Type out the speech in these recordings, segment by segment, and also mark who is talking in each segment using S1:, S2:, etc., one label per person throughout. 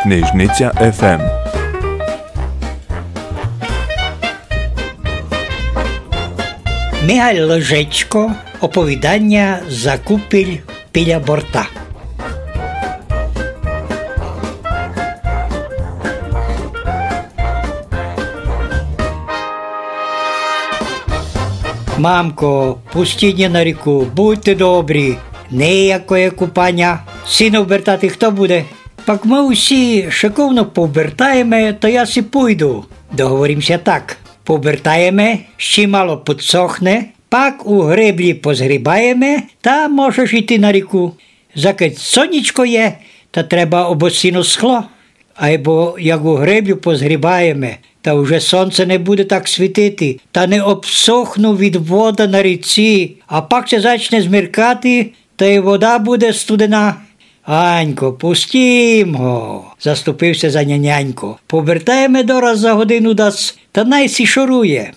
S1: Книжниця ФМ.
S2: Мігаль Ложечко. Оповідання «Закупіль біля борта». Мамко, пустіть на ріку, будьте добрі. Ніякої купання. Сіно вбертати хто буде? Пак ми усі шиковно повертаємо, то я сі пойду. Договоримося так. Повертаємо, ще мало підсохне, пак у греблі позгрібаємо, та можеш йти на ріку. Закить сонечко є, та треба або сіно схло. Або як у греблю позгрібаємо, та вже сонце не буде так світити, та не обсохну від вода на ріці, а пак се зачне змеркати, та й вода буде студена. Анько, пустім-го, заступився за нянянько. Повертаємо дораз за годину дас, та найсі шурує.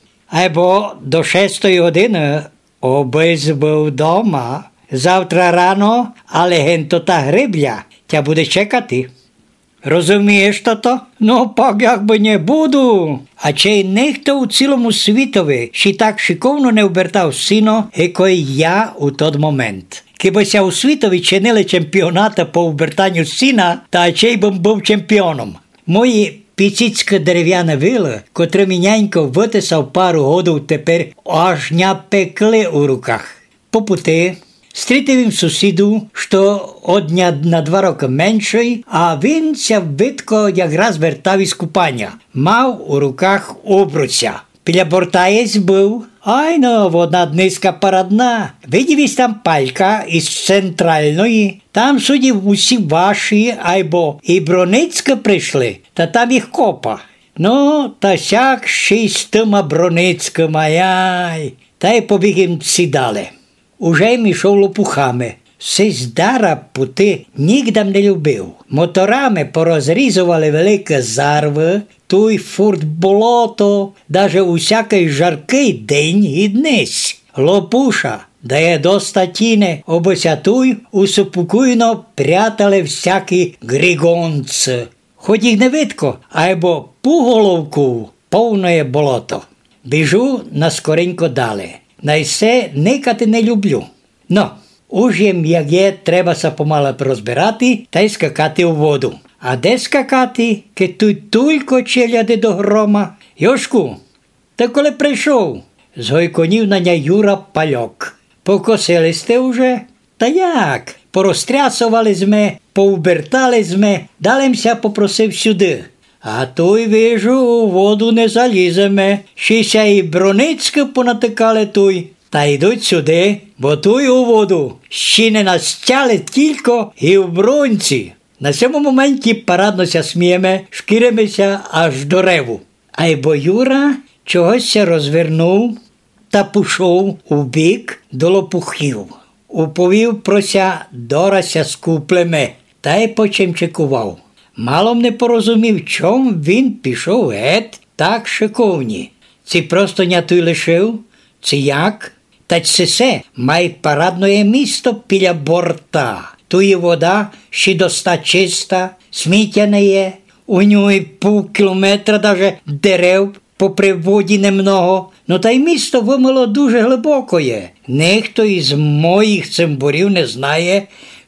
S2: Або до 6 години обез був дома. Завтра рано, але генто та гребля тя буде чекати. Розумієш, тато? Ну, пак якби не буду. А чей ніхто у цілому світові ще так шиковно не вбертав сіно, яко я у той момент. Кибося у світові чинили чемпіоната по вбертанню сіна, та чей би був чемпіоном. Мої піцицька дерев'яна вила, котрими нянько витисав пару годів тепер, аж не пекли у руках. По пути стрітив їм сусіду, що одня на 2 роки менший, а він ся видко якраз вертав із купання. Мав у руках обруця. Біля борта єсь був. Айно, одна дниска парадна. Видів там палька із центральної. Там судів усі ваші, айбо і Броницька прийшли, та там їх копа. Ну, та сяк ще й з тима Броницькими, яй. Та й побіг їм сідали. Уже й мішов лопухами. Сиздара пути нігдам не любив. Моторами порозрізували великі зарви, туй фурт болото, даже усякий жаркий день і днесь. Лопуша дає до статіни, обося туй усупокійно прятали всякі григонці. Хоч їх не видко, айбо пуголовку повне болото. Біжу наскоренько далі. Найсе никати не люблю. Но, уж їм, як є, треба се помало розбирати та й скакати у воду. А де скакати, ки тут тільки челяди до грома? Йошку, та коли прийшов? Згойконів на ня Юра Пальок. Покосили сте уже? Та як? Порозтрясували зме, повбертали зме, далемся попросив сюди. А той, вижу, у воду не заліземе. Щися і Броницька понатикали той. Та йдуть сюди, бо той у воду ще не настяли тільки і в бронці. На цьому моменті параднося сміємо, шкіримося аж до реву. Айбо Юра чогось розвернув та пішов у бік до лопухів. Уповів прося дорася з куплеме, та й почимчикував. Малом не порозумів, чом він пішов геть так шиковні. Ці просто не той лишив, ці як? Та се має парадне місто біля борта. Туї вода ще доста чиста, сміття не є. У нього і півкілометра даже дерев попри воді немного. Ну та й місто вимило дуже глибоко є. Ніхто із моїх цимбурів не знає,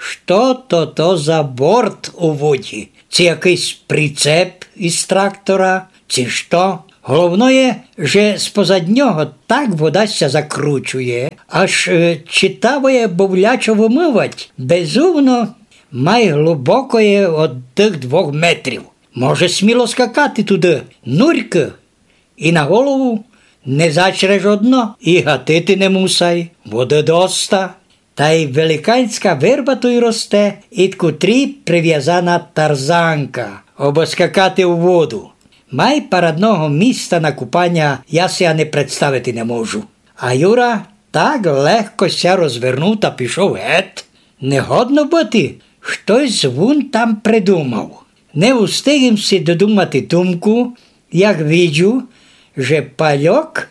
S2: що то за борт у воді. Це якийсь прицеп із трактора, чи що. Головне, що з-позад нього так вода ся закручує, аж читаває бовлячо вимивать. Безумно, май глибоко є від тих 2 метрів. Може сміло скакати туди, нурьки, і на голову не зачреш одно, і гатити не мусай, води доста. Та й великанська верба той росте, і котрі прив'язана тарзанка, або скакати у воду. Май парадного міста на купання я ся не представити не можу. А Юра так легко ся розвернув та пішов геть. Не годно бути, хтось вон там придумав. Не устигім си додумати думку, як виджу, що Пальок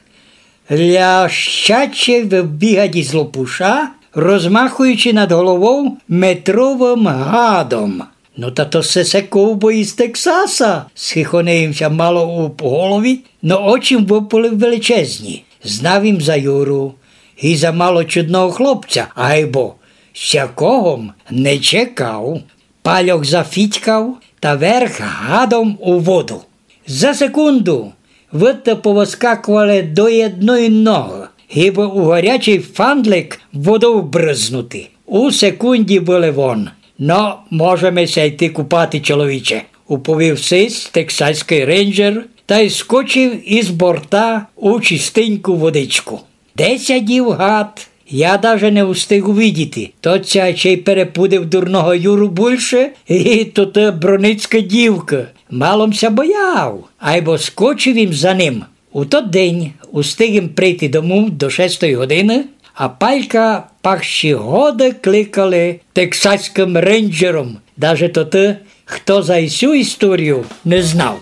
S2: лящаче вибігать із лопуша, розмахуючи над головою метровим гадом. Ну та то се ковбой із Тексаса, схихонеїмся мало у голові, но очі були величезні. Знав їм за Юру і за мало чудного хлопця, айбо сякогом не чекав. Пальок зафітькав та верх гадом у воду. За секунду вити повоскакували до одної ноги, гіби у гарячий фандлик воду вбризнути. У секунді були вон. «Ну, можемо ся йти купати, чоловіче», – уповів сись тексаський рейнджер та й скочив із борта у чистеньку водичку. Де сядів гад, я даже не встиг увидіти. То ця ще й перепудив дурного Юру більше, і то та броницька дівка. Маломся бояв, айбо скочив їм за ним. У той день устиг їм прийти дому до 6 години, а Палька пак ще года кликали тексаським рейнджером, даже то те, хто за всю історію не знав.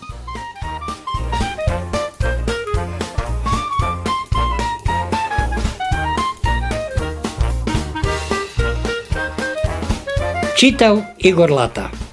S2: Читав Ігор Лата.